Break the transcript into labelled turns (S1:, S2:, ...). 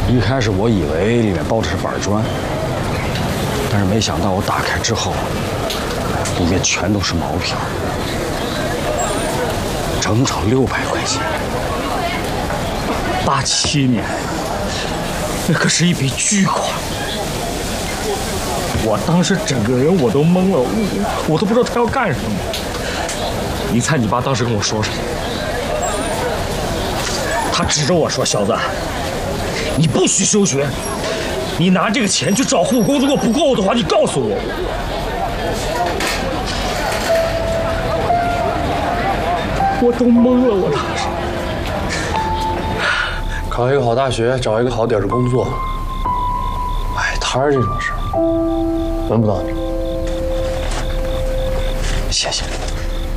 S1: 一开始我以为里面包的是板砖，但是没想到我打开之后，里面全都是毛票，整整600块钱。87年，那可是一笔巨款。我当时整个人我都懵了，我都不知道他要干什么。你猜你爸当时跟我说什么？他指着我说：“小子，你不许休学，你拿这个钱去找护工，如果不够的话，你告诉我。”我都懵了，我当时。
S2: 考一个好大学，找一个好点的工作，摆摊儿这种事儿，轮不到你。